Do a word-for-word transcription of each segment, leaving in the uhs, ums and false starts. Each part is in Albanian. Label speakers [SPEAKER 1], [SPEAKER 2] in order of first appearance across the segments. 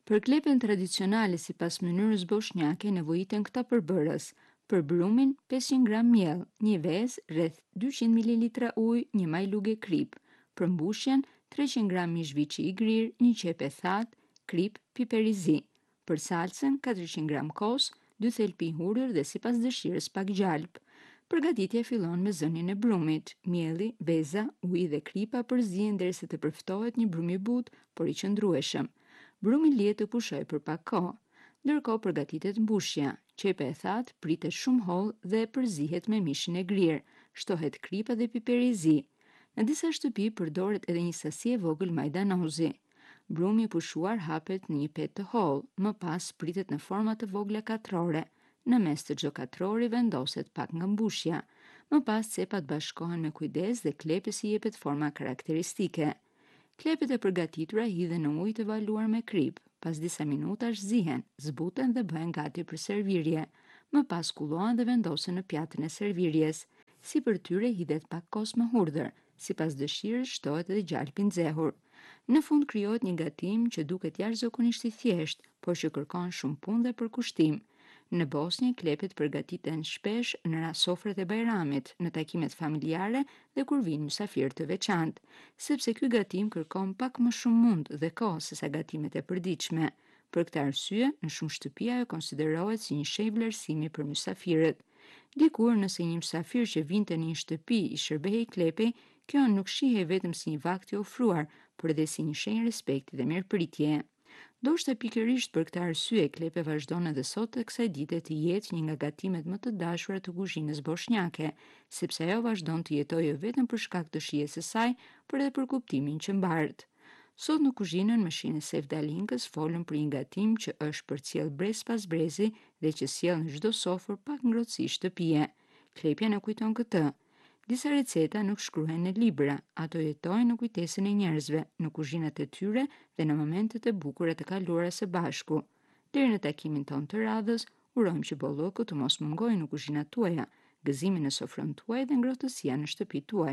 [SPEAKER 1] Për klepën tradicionale sipas mënyrës bosnjake nevojiten këta përbërës: për brumin pesëqind gram miell, një vezë rreth dyqind mililitra ujë, një majluge krip, për mbushjen treqind gram mish viçi i grirë, një qepë e thatë, krip, piper i zi. Për salcën katërqind gram kos, dy thelpi hudhër dhe sipas dëshirës pak gjalp. Përgatitja fillon me zënjen e brumit. Mielli, veza, uji dhe kripa përzihen derisa të përftohet një brum i butë, por i qëndrueshëm. Brumi lihet të pushojë për pak kohë. Ndërkohë përgatitet mbushja. Qepa e thatë pritet shumë hollë dhe përzihet me mishin e grirë. Shtohet kripa dhe piperi i zi. Në disa shtëpi përdoret edhe një sasi e vogël majdanozi. Brumi i pushuar hapet në një petë të hollë, më pas pritet në forma të vogla katrore. Në mes të çdo katrori vendoset pak nga mbushja. Më pas cepat bashkohen me kujdes dhe klepës i jepet forma karakteristike. Klepët e përgatitura hidhen në ujë të valuar me krip. Pas disa minutash zihen, zbuten dhe bëhen gati për servirje. Më pas kullohen dhe vendosen në pjatën e servirjes. Sipër tyre hidhet pak kos më hudhër. Sipas dëshirës shtohet edhe gjalpi i nxehur. Në fund krijohet një gatim që duket jashtëzakonisht i thjeshtë, por që kërkon shumë punë dhe përkushtim. Në Bosnjë klepet përgatiten shpesh në rast sofrët e bajramit, në takimet familjare dhe kur vinë mysafirë të veçantë, sepse ky gatim kërkon pak më shumë mundë dhe kohë sesa gatimet e përditshme. Për këtë arsye, në shumë shtëpi ajo konsiderohet si një shenjë vlerësimi për mysafirët. Dikur nëse një mysafir që vinte në një shtëpi i shërbehej klepej, kjo nuk shihej vetëm si një vakt i ofruar, por edhe si një shenjë respekti dhe mirëpritjeje. Ndoshta pikërisht për këtë arsye klepe vazhdon edhe sot të kësaj dite të jetë një nga gatimet më të dashura të kuzhinës bosnjake, sepse ajo vazhdon të jetojë jo vetëm për shkak të shijes së saj, por edhe për kuptimin që mbaret. Sot në kuzhinën mëshinë e Sevdalinkës folën për një gatim që është përcjell brez pas brezi dhe që sjell në çdo sofër pak ngrohtësi shtëpie. Klepja na kujton këtë. Disa receta nuk shkruhen në libra, ato jetojnë në kujtesën e njerëzve, në kuzhinat e tyre dhe në momentet e bukura të kaluara së bashku. Deri në takimin ton të radhës, urojmë që bollëku të mos mungojë në kuzhinat tuaja, gëzimi në sofrën tuaj dhe ngrohtësia në shtëpitë tuaj.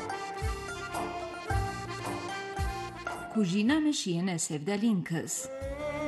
[SPEAKER 1] Kuzhina me shijen e Sevdalinkës.